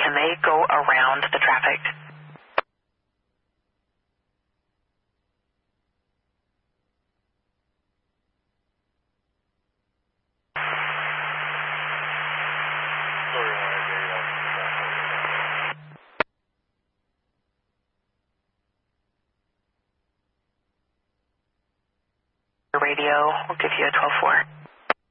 can they go around the traffic? Radio will give you a 12-4.